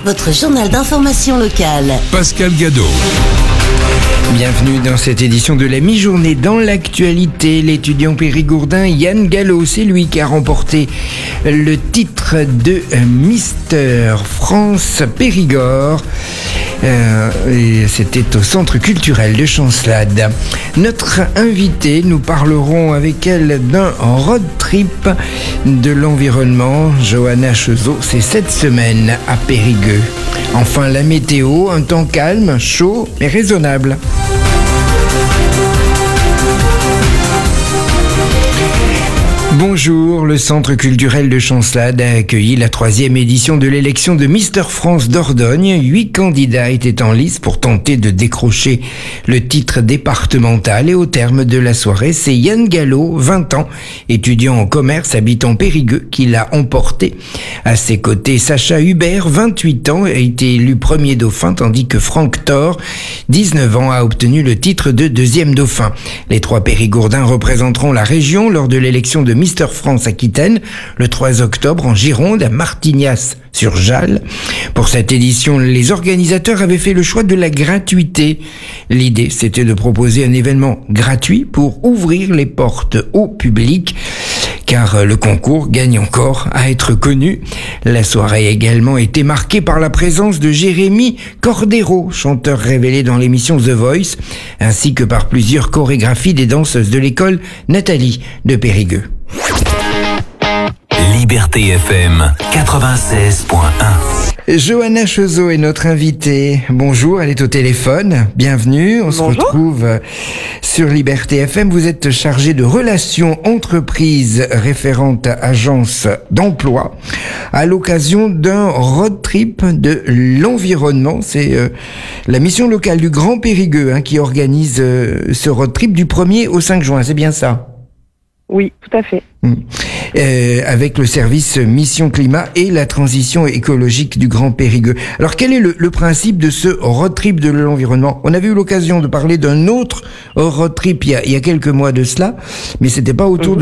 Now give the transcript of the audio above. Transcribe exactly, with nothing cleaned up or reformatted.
votre journal d'information locale. Pascal Gadot. Bienvenue dans cette édition de la mi-journée. Dans l'actualité, l'étudiant périgourdin Yann Gallo, c'est lui qui a remporté le titre de Mister France Périgord. Euh, et c'était au centre culturel de Chancelade. Notre invitée, nous parlerons avec elle d'un road trip de l'environnement. Johanna Chezot, c'est cette semaine à Périgueux. Enfin, la météo, un temps calme, chaud mais raisonnable. Bonjour, le Centre culturel de Chancelade a accueilli la troisième édition de l'élection de Mister France Dordogne. Huit candidats étaient en lice pour tenter de décrocher le titre départemental et au terme de la soirée, c'est Yann Gallo, vingt ans, étudiant en commerce habitant Périgueux, qui l'a emporté. À ses côtés, Sacha Hubert, vingt-huit ans, a été élu premier dauphin, tandis que Franck Thor, dix-neuf ans, a obtenu le titre de deuxième dauphin. Les trois Périgourdins représenteront la région lors de l'élection de Mister France Aquitaine, le trois octobre en Gironde, à Martignas-sur-Jalles. Pour cette édition, les organisateurs avaient fait le choix de la gratuité. L'idée, c'était de proposer un événement gratuit pour ouvrir les portes au public, car le concours gagne encore à être connu. La soirée a également été marquée par la présence de Jérémy Cordero, chanteur révélé dans l'émission The Voice, ainsi que par plusieurs chorégraphies des danseuses de l'école Nathalie de Périgueux. Liberté F M quatre-vingt-seize point un. Johanna Chezot est notre invitée. Bonjour, elle est au téléphone. Bienvenue. On Bonjour. se retrouve sur Liberté F M. Vous êtes chargée de relations entreprises référente à agence d'emploi à l'occasion d'un road trip de l'environnement. C'est euh, la mission locale du Grand Périgueux hein, qui organise euh, ce road trip du premier au cinq juin. C'est bien ça? Oui, tout à fait. Mmh. Euh, avec le service Mission Climat et la transition écologique du Grand Périgueux. Alors, quel est le, le principe de ce road trip de l'environnement? On avait eu l'occasion de parler d'un autre road trip il y a, il y a quelques mois de cela, mais c'était pas autour mmh.